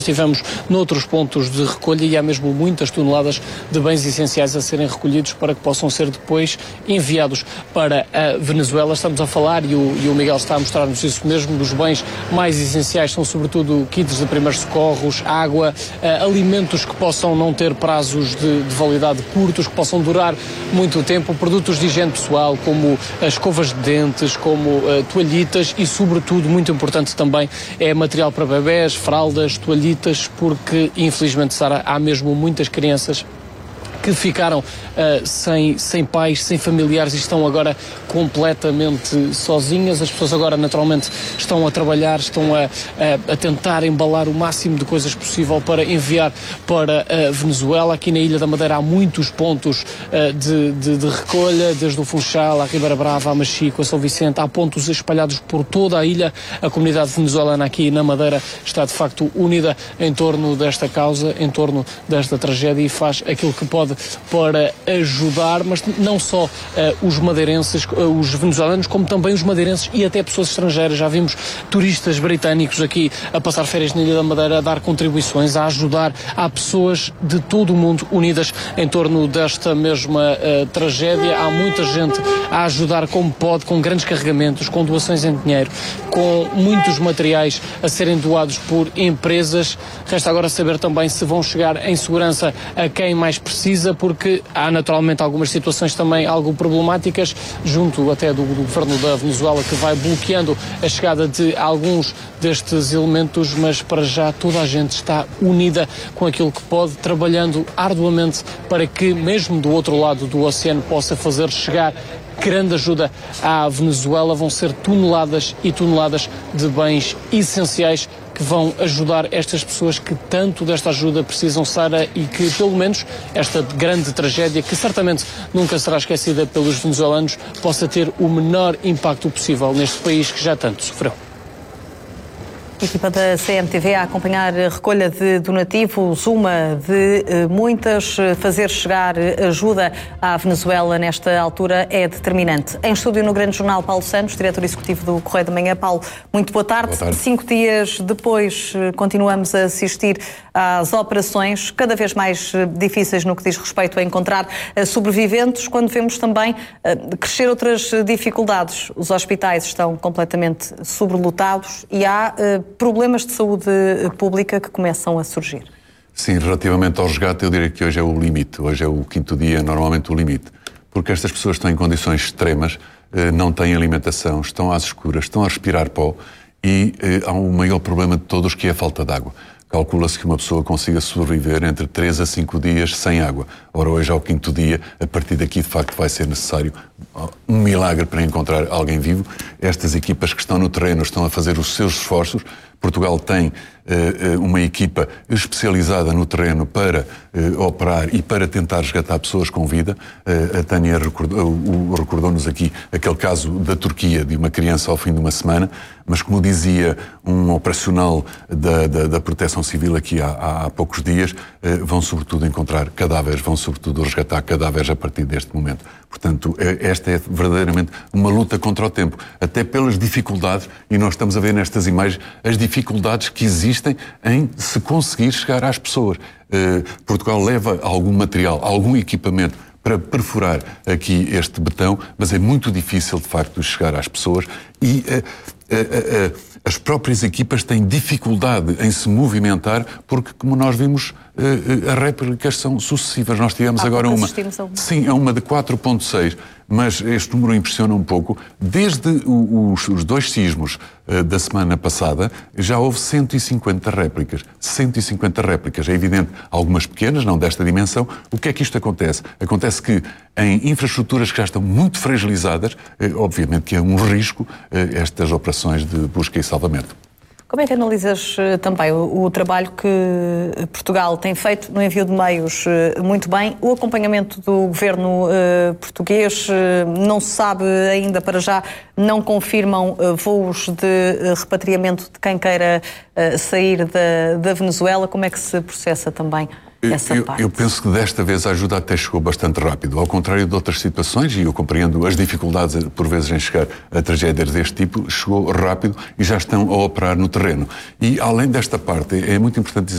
Estivemos noutros pontos de recolha e há mesmo muitas toneladas de bens essenciais a serem recolhidos para que possam ser depois enviados para a Venezuela. Estamos a falar, e o Miguel está a mostrar-nos isso mesmo, dos bens mais essenciais, são sobretudo kits de primeiros socorros, água, alimentos que possam não ter prazos de validade curtos, que possam durar muito tempo, produtos de higiene pessoal, como escovas de dentes, como toalhitas e, sobretudo, muito importante também, é material para bebés, fraldas, toalhitas, porque infelizmente, Sara, há mesmo muitas crianças que ficaram sem pais, sem familiares e estão agora completamente sozinhas. As pessoas agora naturalmente estão a trabalhar, estão a tentar embalar o máximo de coisas possível para enviar para a Venezuela. Aqui na Ilha da Madeira há muitos pontos de recolha, desde o Funchal, a Ribeira Brava, a Machico, a São Vicente. Há pontos espalhados por toda a ilha. A comunidade venezuelana aqui na Madeira está de facto unida em torno desta causa, em torno desta tragédia, e faz aquilo que pode para ajudar, mas não só os madeirenses, os venezuelanos, como também os madeirenses e até pessoas estrangeiras. Já vimos turistas britânicos aqui a passar férias na Ilha da Madeira, a dar contribuições, a ajudar. Há pessoas de todo o mundo unidas em torno desta mesma tragédia. Há muita gente a ajudar como pode, com grandes carregamentos, com doações em dinheiro, com muitos materiais a serem doados por empresas. Resta agora saber também se vão chegar em segurança a quem mais precisa, porque há naturalmente algumas situações também algo problemáticas, junto até do governo da Venezuela, que vai bloqueando a chegada de alguns destes elementos, mas para já toda a gente está unida com aquilo que pode, trabalhando arduamente para que mesmo do outro lado do oceano possa fazer chegar grande ajuda à Venezuela. Vão ser toneladas e toneladas de bens essenciais que vão ajudar estas pessoas que tanto desta ajuda precisam, Sara, e que pelo menos esta grande tragédia, que certamente nunca será esquecida pelos venezuelanos, possa ter o menor impacto possível neste país que já tanto sofreu. Equipa da CMTV a acompanhar a recolha de donativos, uma de muitas. Fazer chegar ajuda à Venezuela nesta altura é determinante. Em estúdio no Grande Jornal, Paulo Santos, diretor executivo do Correio da Manhã. Paulo, muito boa tarde. 5 dias depois, continuamos a assistir às operações cada vez mais difíceis no que diz respeito a encontrar sobreviventes, quando vemos também crescer outras dificuldades. Os hospitais estão completamente sobrelotados e há problemas de saúde pública que começam a surgir. Sim, relativamente ao resgate, eu diria que hoje é o limite. Hoje é o quinto dia, normalmente o limite. Porque estas pessoas estão em condições extremas, não têm alimentação, estão às escuras, estão a respirar pó e há um maior problema de todos, que é a falta de água. Calcula-se que uma pessoa consiga sobreviver entre 3 a 5 dias sem água. Ora, hoje é o quinto dia, a partir daqui, de facto, vai ser necessário um milagre para encontrar alguém vivo. Estas equipas que estão no terreno estão a fazer os seus esforços. Portugal tem uma equipa especializada no terreno para operar e para tentar resgatar pessoas com vida. A Tânia recordou-nos aqui aquele caso da Turquia, de uma criança ao fim de uma semana, mas como dizia um operacional da Proteção Civil aqui há poucos dias, vão sobretudo encontrar cadáveres, vão sobretudo resgatar cadáveres a partir deste momento. Portanto, esta é verdadeiramente uma luta contra o tempo, até pelas dificuldades, e nós estamos a ver nestas imagens as dificuldades que existem em se conseguir chegar às pessoas. Portugal leva algum material, algum equipamento para perfurar aqui este betão, mas é muito difícil, de facto, chegar às pessoas e as próprias equipas têm dificuldade em se movimentar porque, como nós vimos, as réplicas são sucessivas. Nós tivemos agora uma... Sim, é uma de 4.6, mas este número impressiona um pouco. Desde os 2 sismos da semana passada, já houve 150 réplicas. 150 réplicas. É evidente, algumas pequenas, não desta dimensão. O que é que isto acontece? Acontece que em infraestruturas que já estão muito fragilizadas, obviamente que é um risco estas operações de busca e salvamento. Como é que analisas também o trabalho que Portugal tem feito no envio de meios muito bem? O acompanhamento do governo português não se sabe ainda, para já não confirmam voos de repatriamento de quem queira sair da Venezuela. Como é que se processa também essa parte? Eu penso que desta vez a ajuda até chegou bastante rápido, ao contrário de outras situações, e eu compreendo as dificuldades por vezes em chegar a tragédias deste tipo, chegou rápido e já estão a operar no terreno. E além desta parte, é muito importante dizer